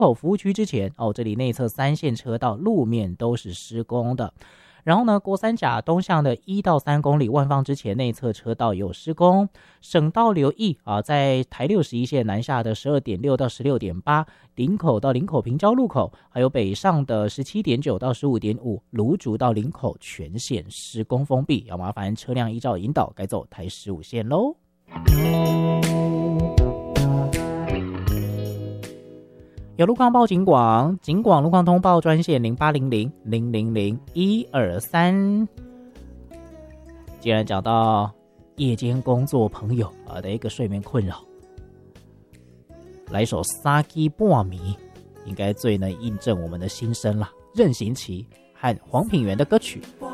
口服务区之前这里内侧3线车道路面都是施工的。然后呢，国三甲东向的1到3公里万芳之前内侧车道有施工，省道留意在台61线南下的 12.6 到 16.8 林口到林口平交路口，还有北上的 17.9 到 15.5 芦竹到林口全线施工封闭，要麻烦车辆依照引导改走台15线咯。有路况报警广，警广路况通报专线0800-000-123。既然讲到夜间工作朋友的一个睡眠困扰，来首三更半暝应该最能印证我们的心声了。任贤齐和黄品源的歌曲。